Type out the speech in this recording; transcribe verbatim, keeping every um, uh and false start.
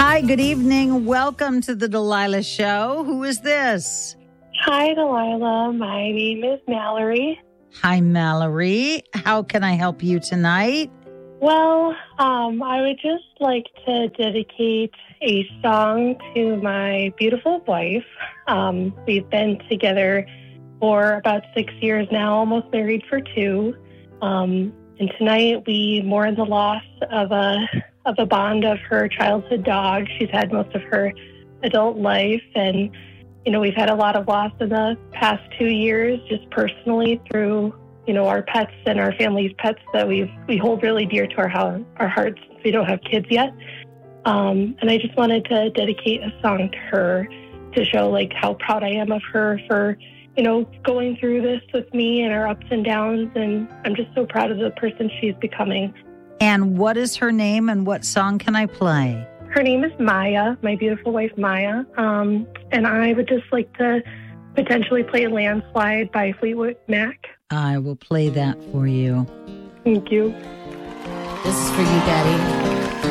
Hi, good evening. Welcome to the Delilah Show. Who is this? Hi, Delilah. My name is Mallory. Hi, Mallory. How can I help you tonight? Well, um, I would just like to dedicate a song to my beautiful wife. Um, we've been together for about six years now, almost married for two. Um, and tonight we mourn the loss of a of a bond of her childhood dog. She's had most of her adult life, and you know we've had a lot of loss in the past two years, just personally through you know our pets and our family's pets that we we hold really dear to our our hearts. We don't have kids yet, um, and I just wanted to dedicate a song to her to show like how proud I am of her for you know going through this with me and our ups and downs, and I'm just so proud of the person she's becoming. And what is her name and what song can I play? Her name is Maya, my beautiful wife, Maya. Um, and I would just like to potentially play Landslide by Fleetwood Mac. I will play that for you. Thank you. This is for you, Daddy.